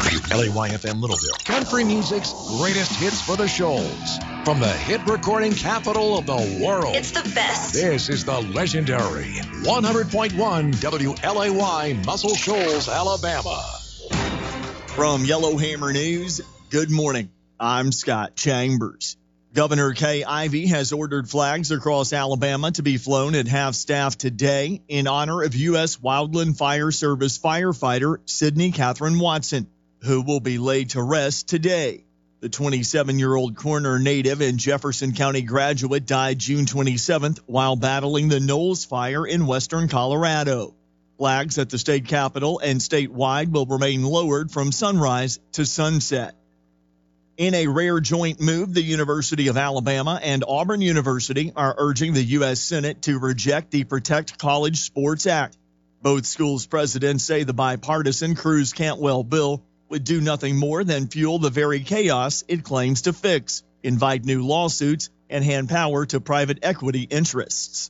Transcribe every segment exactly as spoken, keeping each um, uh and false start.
W L A Y F M Littleville, country music's greatest hits for the shoals. From the hit recording capital of the world. It's the best. This is the legendary one hundred point one W L A Y Muscle Shoals, Alabama. From Yellowhammer News, good morning. I'm Scott Chambers. Governor Kay Ivey has ordered flags across Alabama to be flown at half-staff today in honor of U S Wildland Fire Service firefighter Sydney Catherine Watson, who will be laid to rest today. The twenty-seven-year-old Corner native and Jefferson County graduate died June twenty-seventh while battling the Knowles Fire in western Colorado. Flags at the state capitol and statewide will remain lowered from sunrise to sunset. In a rare joint move, the University of Alabama and Auburn University are urging the U S Senate to reject the Protect College Sports Act. Both schools' presidents say the bipartisan Cruz-Cantwell bill would do nothing more than fuel the very chaos it claims to fix, invite new lawsuits, and hand power to private equity interests.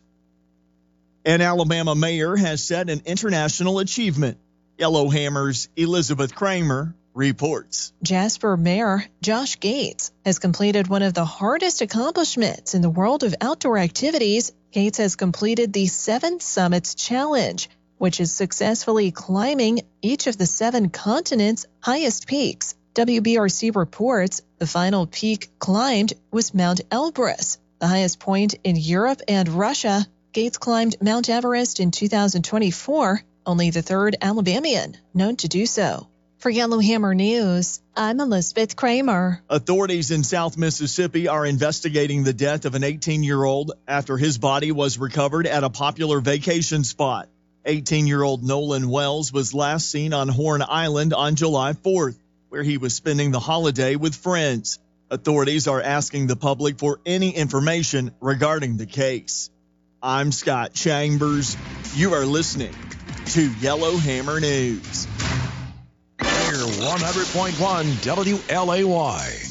An Alabama mayor has set an international achievement. Yellowhammer's Elizabeth Kramer reports. Jasper Mayor Josh Gates has completed one of the hardest accomplishments in the world of outdoor activities. Gates has completed the Seven Summits Challenge, which is successfully climbing each of the seven continents' highest peaks. W B R C reports the final peak climbed was Mount Elbrus, the highest point in Europe and Russia. Gates climbed Mount Everest in two thousand twenty-four, only the third Alabamian known to do so. For Yellowhammer News, I'm Elizabeth Kramer. Authorities in South Mississippi are investigating the death of an eighteen-year-old after his body was recovered at a popular vacation spot. eighteen-year-old Nolan Wells was last seen on Horn Island on July fourth, where he was spending the holiday with friends. Authorities are asking the public for any information regarding the case. I'm Scott Chambers. You are listening to Yellowhammer News. one hundred point one W L A Y.